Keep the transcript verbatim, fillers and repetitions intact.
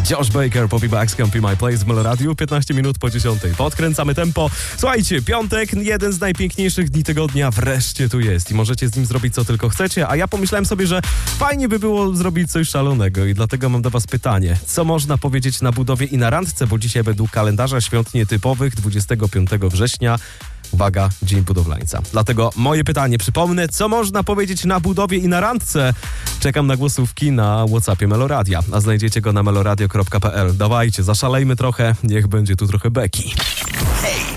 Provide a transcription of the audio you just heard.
Josh Baker, Poppy Bags, Can't Be My Place w Meloradiu, piętnaście minut po dziesiątej. Podkręcamy tempo. Słuchajcie, piątek, jeden z najpiękniejszych dni tygodnia wreszcie tu jest i możecie z nim zrobić co tylko chcecie, a ja pomyślałem sobie, że fajnie by było zrobić coś szalonego i dlatego mam do was pytanie. Co można powiedzieć na budowie i na randce, bo dzisiaj według kalendarza świąt nietypowych dwudziestego piątego września uwaga, Dzień Budowlańca. Dlatego moje pytanie, przypomnę, co można powiedzieć na budowie i na randce? Czekam na głosówki na WhatsAppie Meloradia, a znajdziecie go na meloradio kropka p l. Dawajcie, zaszalejmy trochę, niech będzie tu trochę beki. Hej,